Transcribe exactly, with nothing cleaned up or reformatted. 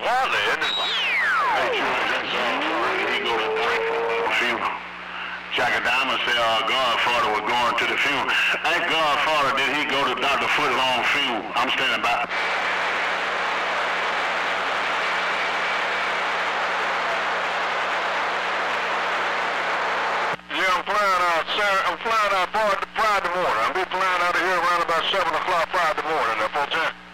Father, isn't it? Hey, Truman, that's Godfather. Did he go to the funeral? Jackadama said uh, Godfather was going to the funeral. Ask Godfather, did he go to Doctor Footlong's funeral? I'm standing by. Yeah, I'm flying out Saturday, I'm flying out Friday morning. I'll be flying out of here around about seven o'clock Friday morning, four ten.